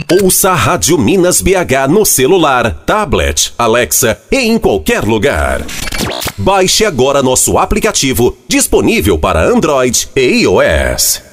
Ouça a Rádio Minas BH no celular, tablet, Alexa e em qualquer lugar. Baixe agora nosso aplicativo, disponível para Android e iOS.